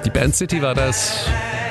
Die Band City war das.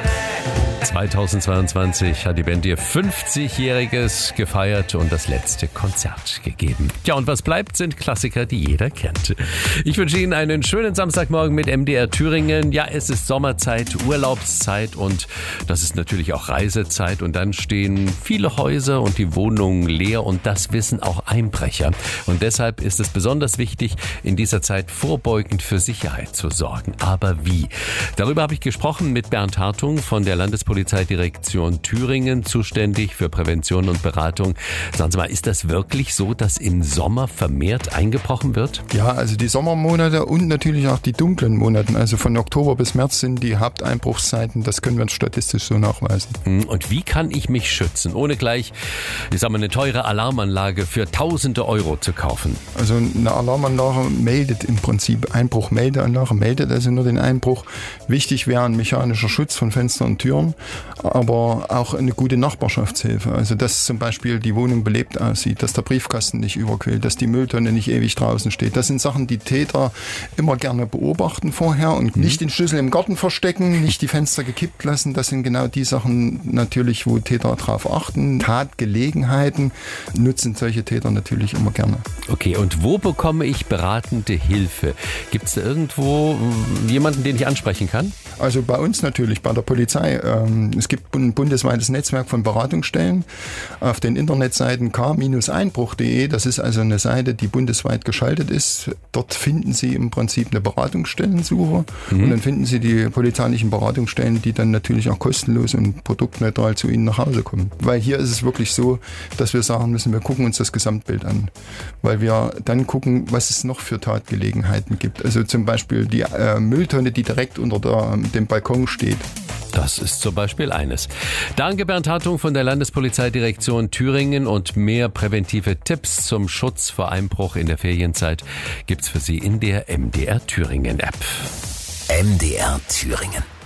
2022 hat die Band ihr 50-jähriges gefeiert und das letzte Konzert gegeben. Ja, und was bleibt, sind Klassiker, die jeder kennt. Ich wünsche Ihnen einen schönen Samstagmorgen mit MDR Thüringen. Ja, es ist Sommerzeit, Urlaubszeit und das ist natürlich auch Reisezeit. Und dann stehen viele Häuser und die Wohnungen leer und das wissen auch Einbrecher. Und deshalb ist es besonders wichtig, in dieser Zeit vorbeugend für Sicherheit zu sorgen. Aber wie? Darüber habe ich gesprochen mit Bernd Hartung von der Landespolizeidirektion Thüringen, zuständig für Prävention und Beratung. Sagen Sie mal, ist das wirklich so, dass im Sommer vermehrt eingebrochen wird? Ja, also die Sommermonate und natürlich auch die dunklen Monate, also von Oktober bis März sind die Haupteinbruchszeiten, das können wir statistisch so nachweisen. Und wie kann ich mich schützen, ohne gleich, eine teure Alarmanlage für Tausende Euro zu kaufen? Also eine Alarmanlage meldet im Prinzip, Einbruchmeldeanlage meldet also nur den Einbruch. Wichtig wäre ein mechanischer Schutz von Fenstern und Türen, aber auch eine gute Nachbarschaftshilfe. Also dass zum Beispiel die Wohnung belebt aussieht, dass der Briefkasten nicht überquillt, dass die Mülltonne nicht ewig draußen steht. Das sind Sachen, die Täter immer gerne beobachten vorher und nicht den Schlüssel im Garten verstecken, nicht die Fenster gekippt lassen. Das sind genau die Sachen natürlich, wo Täter drauf achten. Tatgelegenheiten nutzen solche Täter natürlich immer gerne. Okay, und wo bekomme ich beratende Hilfe? Gibt es da irgendwo jemanden, den ich ansprechen kann? Also bei uns natürlich, bei der Polizei. Es gibt ein bundesweites Netzwerk von Beratungsstellen auf den Internetseiten k-einbruch.de. Das ist also eine Seite, die bundesweit geschaltet ist. Dort finden Sie im Prinzip eine Beratungsstellensuche und dann finden Sie die polizeilichen Beratungsstellen, die dann natürlich auch kostenlos und produktneutral zu Ihnen nach Hause kommen. Weil hier ist es wirklich so, dass wir sagen müssen, wir gucken uns das Gesamtbild an. Weil wir dann gucken, was es noch für Tatgelegenheiten gibt. Also zum Beispiel die Mülltonne, die direkt unter dem Balkon steht. Das ist zum Beispiel eines. Danke Bernd Hartung von der Landespolizeidirektion Thüringen und mehr präventive Tipps zum Schutz vor Einbruch in der Ferienzeit gibt's für Sie in der MDR Thüringen App. MDR Thüringen.